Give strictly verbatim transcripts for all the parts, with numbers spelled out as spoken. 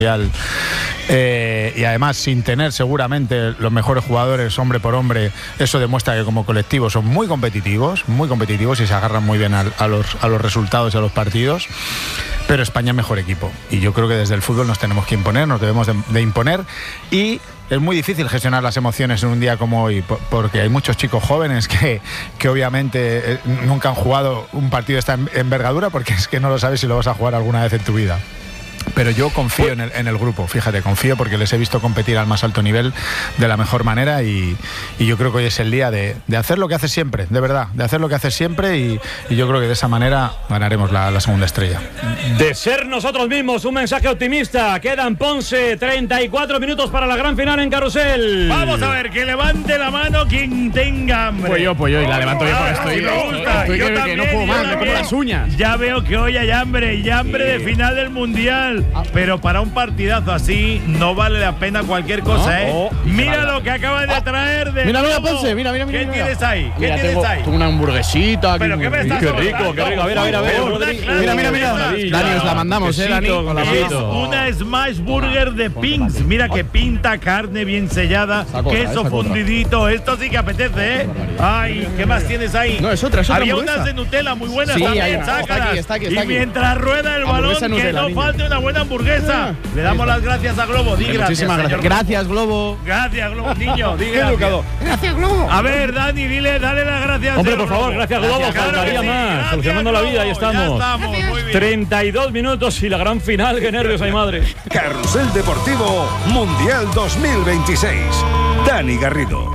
Eh, y además sin tener seguramente los mejores jugadores hombre por hombre, eso demuestra que como colectivo son muy competitivos, muy competitivos y se agarran muy bien a, a, los, a los resultados y a los partidos. Pero España es mejor equipo y yo creo que desde el fútbol nos tenemos que imponer, nos debemos de, de imponer, y es muy difícil gestionar las emociones en un día como hoy, porque hay muchos chicos jóvenes que, que obviamente nunca han jugado un partido de esta envergadura, porque es que no lo sabes si lo vas a jugar alguna vez en tu vida. Pero yo confío en el, en el grupo, fíjate, confío porque les he visto competir al más alto nivel de la mejor manera y, y yo creo que hoy es el día de, de hacer lo que haces siempre, de verdad, de hacer lo que haces siempre y, y yo creo que de esa manera ganaremos la, la segunda estrella. De ser nosotros mismos, un mensaje optimista. Quedan, Ponce, treinta y cuatro minutos para la gran final en Carrusel. Vamos a ver, que levante la mano quien tenga hambre. Pues yo, pues yo, y la levanto yo, ah, estoy, me gusta. estoy Yo que, también, que no puedo más, yo me como las uñas. Ya veo que hoy hay hambre, y hambre sí. de final del Mundial. Pero para un partidazo así no vale la pena cualquier cosa, ¿no? ¿eh? Oh, mira lo que acabas de traer de Mira, mira, Ponce, mira, mira, mira. ¿Qué mira. tienes ahí? ¿Qué mira, tienes tengo, ahí? Tengo una hamburguesita. Pero qué me estás Qué rico, qué rico. A ver, a ver, a ver. Mira, mira, mira. Dani, os la mandamos, ¿eh, Dani? Es una Smash Burger de Pins. Mira que pinta, carne bien sellada, queso fundidito. Esto sí que apetece, ¿eh? Ay, ¿qué más tienes ahí? No, es otra, es otra Había hamburguesa. unas de Nutella muy buenas sí, también, ahí, está aquí, está aquí, está y aquí. mientras rueda el balón, que Nutella, no niño. falte una buena hamburguesa. Le damos las gracias a Globo. Di gracias, muchísimas gracias. señor. Gracias, Globo. Gracias, Globo, niño. Di Qué gracias. educado. Gracias, Globo. A ver, Dani, dile, dale las gracias. Hombre, por favor, gracias, Globo. Claro Faltaría sí, más. gracias, Solucionando Globo. la vida, ahí estamos. Ya estamos, muy bien. treinta y dos minutos y la gran final. Qué nervios hay, madre. Carrusel Deportivo Mundial dos mil veintiséis. Dani Garrido.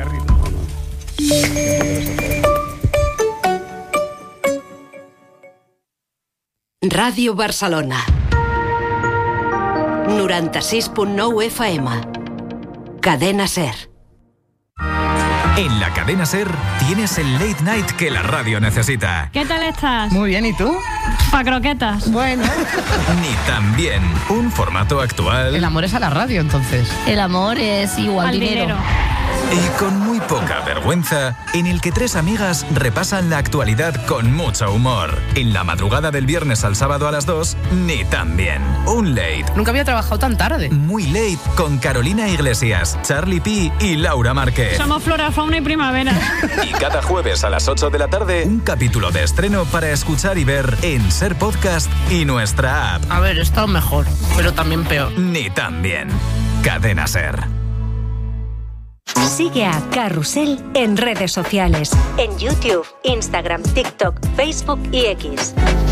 Ràdio Barcelona noranta-sis punt nou F M. Cadena Ser. En la Cadena Ser tienes el late night que la radio necesita. ¿Qué tal estás? Muy bien, ¿y tú? Pa' croquetas. Bueno. Ni tan bien. Un formato actual. El amor es a la radio, entonces. El amor es igual Al dinero. dinero. Y con muy poca vergüenza, en el que tres amigas repasan la actualidad con mucho humor. En la madrugada del viernes al sábado a las dos, ni tan bien. Un late. Nunca había trabajado tan tarde. Muy late con Carolina Iglesias, Charlie P y Laura Márquez. Somos flora, fauna y primavera. Y cada jueves a las ocho de la tarde, un capítulo de estreno para escuchar y ver en Ser Podcast y nuestra app. A ver, he estado mejor, pero también peor. Ni tan bien. Cadena Ser. Sigue a Carrusel en redes sociales, en YouTube, Instagram, TikTok, Facebook y X.